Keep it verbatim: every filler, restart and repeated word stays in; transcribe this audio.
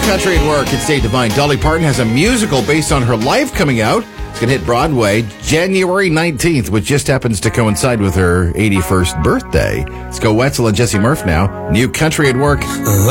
Country at Work. It's Dave Devine. Dolly Parton has a musical based on her life coming out. It's going to hit Broadway January nineteenth, which just happens to coincide with her eighty-first birthday. Let's go Wetzel and Jesse Murph now. New Country at Work.